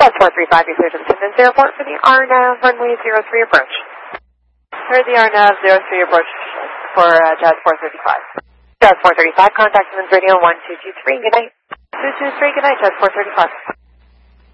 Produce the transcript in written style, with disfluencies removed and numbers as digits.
Jazz 435, you're clear to Simmons Airport for the RNAV runway 03 approach. For the RNAV 03 approach for Jazz 435. Jazz 435, contact Simmons Radio 1223, good night. 223, good night, Jazz 435.